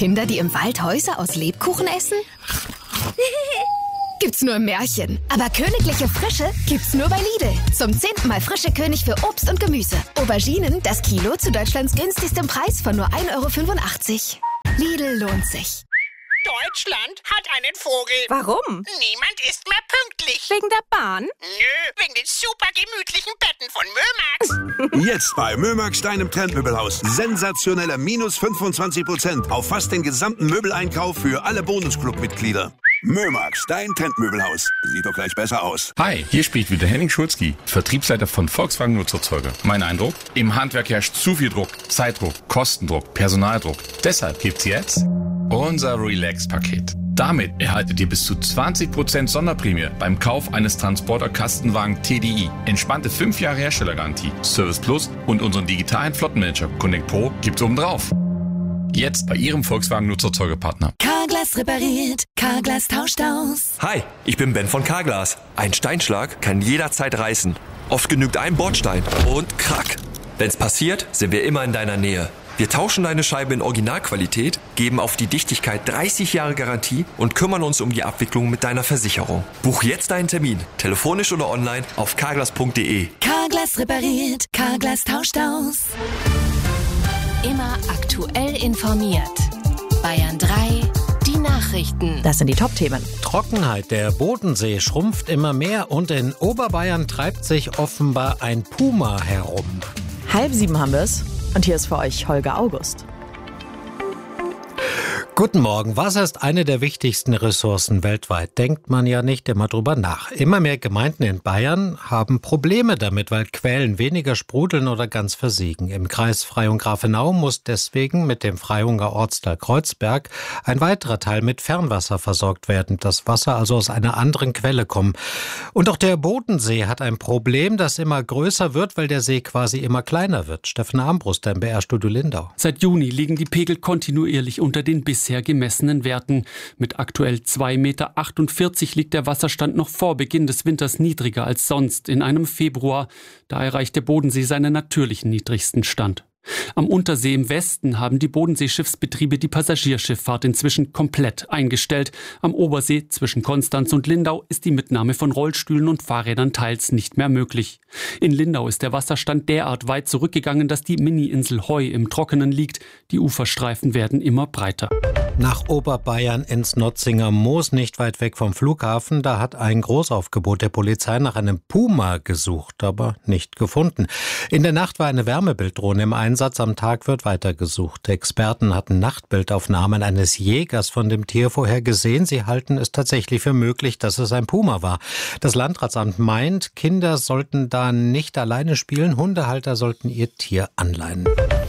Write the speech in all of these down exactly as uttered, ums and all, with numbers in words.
Kinder, die im Wald Häuser aus Lebkuchen essen? Gibt's nur im Märchen. Aber königliche Frische gibt's nur bei Lidl. Zum zehnten Mal frische König für Obst und Gemüse. Auberginen, das Kilo zu Deutschlands günstigstem Preis von nur ein Euro fünfundachtzig. Lidl lohnt sich. Deutschland hat einen Vogel. Warum? Niemand ist mehr pünktlich. Wegen der Bahn? Nö, wegen den super gemütlichen Betten von Mömax. Jetzt bei Mömax, deinem Trendmöbelhaus. Sensationelle minus fünfundzwanzig Prozent auf fast den gesamten Möbeleinkauf für alle Bonusclub-Mitglieder. Mömax, dein Trendmöbelhaus. Sieht doch gleich besser aus. Hi, hier spricht wieder Henning Schulzki, Vertriebsleiter von Volkswagen Nutzerzeuger. Mein Eindruck? Im Handwerk herrscht zu viel Druck, Zeitdruck, Kostendruck, Personaldruck. Deshalb gibt's jetzt unser Relax-Paket. Damit erhaltet ihr bis zu zwanzig Prozent Sonderprämie beim Kauf eines Transporter-Kastenwagen T D I. Entspannte fünf Jahre Herstellergarantie, Service Plus und unseren digitalen Flottenmanager Connect Pro gibt's obendrauf. Jetzt bei Ihrem Volkswagen-Nutzerzeugerpartner. Carglass repariert, Carglass tauscht aus. Hi, ich bin Ben von Carglass. Ein Steinschlag kann jederzeit reißen. Oft genügt ein Bordstein und krack. Wenn's passiert, sind wir immer in deiner Nähe. Wir tauschen deine Scheibe in Originalqualität, geben auf die Dichtigkeit dreißig Jahre Garantie und kümmern uns um die Abwicklung mit deiner Versicherung. Buch jetzt deinen Termin, telefonisch oder online auf carglass punkt de. Carglass repariert, Carglass tauscht aus. Immer aktuell informiert. Bayern drei, die Nachrichten. Das sind die Top-Themen. Trockenheit. Der Bodensee schrumpft immer mehr und in Oberbayern treibt sich offenbar ein Puma herum. Halb sieben haben wir es. Und hier ist für euch Holger August. Guten Morgen. Wasser ist eine der wichtigsten Ressourcen weltweit. Denkt man ja nicht immer drüber nach. Immer mehr Gemeinden in Bayern haben Probleme damit, weil Quellen weniger sprudeln oder ganz versiegen. Im Kreis Freyung-Grafenau muss deswegen mit dem Freyunger Ortsteil Kreuzberg ein weiterer Teil mit Fernwasser versorgt werden. Das Wasser also aus einer anderen Quelle kommt. Und auch der Bodensee hat ein Problem, das immer größer wird, weil der See quasi immer kleiner wird. Steffen Armbruster im B R-Studio Lindau. Seit Juni liegen die Pegel kontinuierlich unter den bisher gemessenen Werten. Mit aktuell zwei Komma achtundvierzig Meter liegt der Wasserstand noch vor Beginn des Winters niedriger als sonst in einem Februar. Da erreicht der Bodensee seinen natürlichen niedrigsten Stand. Am Untersee im Westen haben die Bodenseeschiffsbetriebe die Passagierschifffahrt inzwischen komplett eingestellt. Am Obersee zwischen Konstanz und Lindau ist die Mitnahme von Rollstühlen und Fahrrädern teils nicht mehr möglich. In Lindau ist der Wasserstand derart weit zurückgegangen, dass die Mini-Insel Heu im Trockenen liegt. Die Uferstreifen werden immer breiter. Nach Oberbayern ins Notzinger Moos, nicht weit weg vom Flughafen, da hat ein Großaufgebot der Polizei nach einem Puma gesucht, aber nicht gefunden. In der Nacht war eine Wärmebilddrohne im Einsatz, am Tag wird weitergesucht. Experten hatten Nachtbildaufnahmen eines Jägers von dem Tier vorher gesehen. Sie halten es tatsächlich für möglich, dass es ein Puma war. Das Landratsamt meint, Kinder sollten da nicht alleine spielen, Hundehalter sollten ihr Tier anleihen.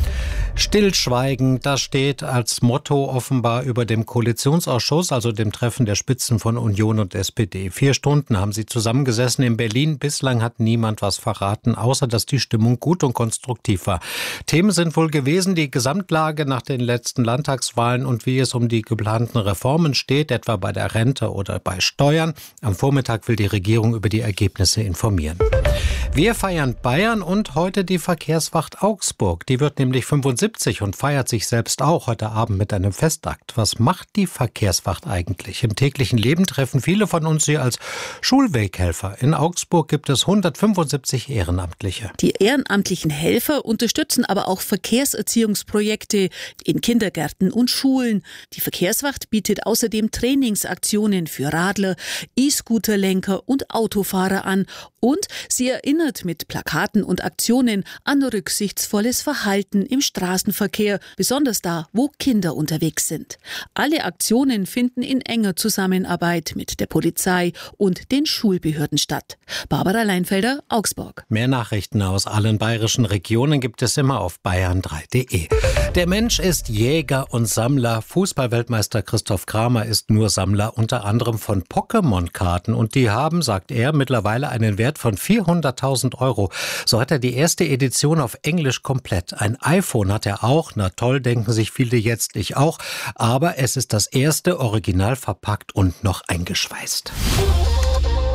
Stillschweigen, das steht als Motto offenbar über dem Koalitionsausschuss, also dem Treffen der Spitzen von Union und S P D. Vier Stunden haben sie zusammengesessen in Berlin. Bislang hat niemand was verraten, außer dass die Stimmung gut und konstruktiv war. Themen sind wohl gewesen die Gesamtlage nach den letzten Landtagswahlen und wie es um die geplanten Reformen steht, etwa bei der Rente oder bei Steuern. Am Vormittag will die Regierung über die Ergebnisse informieren. Wir feiern Bayern und heute die Verkehrswacht Augsburg. Die wird nämlich fünfundsiebzig und feiert sich selbst auch heute Abend mit einem Festakt. Was macht die Verkehrswacht eigentlich? Im täglichen Leben treffen viele von uns sie als Schulweghelfer. In Augsburg gibt es hundertfünfundsiebzig Ehrenamtliche. Die ehrenamtlichen Helfer unterstützen aber auch Verkehrserziehungsprojekte in Kindergärten und Schulen. Die Verkehrswacht bietet außerdem Trainingsaktionen für Radler, E-Scooterlenker und Autofahrer an. Und sie erinnert mit Plakaten und Aktionen an rücksichtsvolles Verhalten im Straßenverkehr, besonders da, wo Kinder unterwegs sind. Alle Aktionen finden in enger Zusammenarbeit mit der Polizei und den Schulbehörden statt. Barbara Leinfelder, Augsburg. Mehr Nachrichten aus allen bayerischen Regionen gibt es immer auf bayern drei punkt de. Der Mensch ist Jäger und Sammler. Fußballweltmeister Christoph Kramer ist nur Sammler, unter anderem von Pokémon-Karten. Und die haben, sagt er, mittlerweile einen Wert von vierhunderttausend Euro. So hat er die erste Edition auf Englisch komplett. Ein iPhone hat er auch. Na toll, denken sich viele jetzt, ich auch. Aber es ist das erste original verpackt und noch eingeschweißt.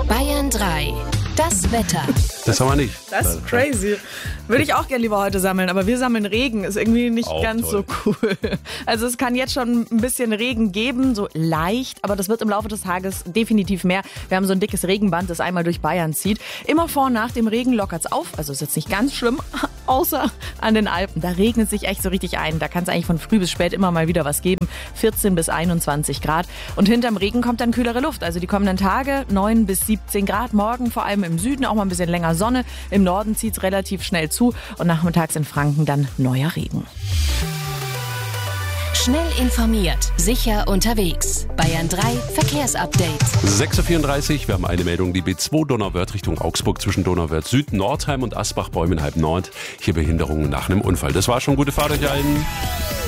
Bayern drei. Das Wetter. Das haben wir nicht. Das ist crazy. Würde ich auch gerne lieber heute sammeln, aber wir sammeln Regen. Ist irgendwie nicht auch ganz toll. so cool. Also es kann jetzt schon ein bisschen Regen geben, so leicht, aber das wird im Laufe des Tages definitiv mehr. Wir haben so ein dickes Regenband, das einmal durch Bayern zieht. Immer vor und nach dem Regen lockert es auf. Also ist jetzt nicht ganz schlimm, außer an den Alpen. Da regnet es sich echt so richtig ein. Da kann es eigentlich von früh bis spät immer mal wieder was geben. vierzehn bis einundzwanzig Grad. Und hinterm Regen kommt dann kühlere Luft. Also die kommenden Tage neun bis siebzehn Grad. Morgen vor allem im Süden auch mal ein bisschen länger Sonne. Im Norden zieht es relativ schnell zu und nachmittags in Franken dann neuer Regen. Schnell informiert, sicher unterwegs. Bayern drei Verkehrsupdate. sechs Uhr vierunddreißig, wir haben eine Meldung, die B zwei Donauwörth Richtung Augsburg zwischen Donauwörth Süd, Nordheim und Asbach-Bäumenhalb Nord. Hier Behinderungen nach einem Unfall. Das war schon, gute Fahrt euch allen.